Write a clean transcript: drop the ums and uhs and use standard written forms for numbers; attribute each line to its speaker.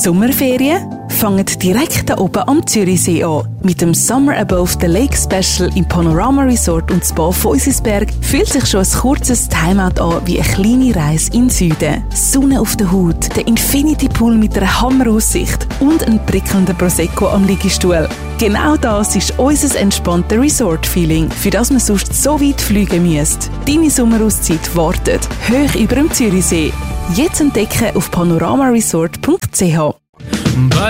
Speaker 1: Sommerferien? Fangt direkt da oben am Zürichsee an. Mit dem Summer Above the Lake Special im Panorama Resort und Spa Feusisberg fühlt sich schon ein kurzes Timeout an wie eine kleine Reise in den Süden. Sonne auf der Haut, der Infinity Pool mit einer Hammeraussicht und ein prickelnder Prosecco am Liegestuhl. Genau das ist unser entspanntes Resort-Feeling, für das man sonst so weit fliegen müsste. Deine Sommerauszeit wartet, hoch über dem Zürichsee. Jetzt entdecken auf panoramaresort.ch.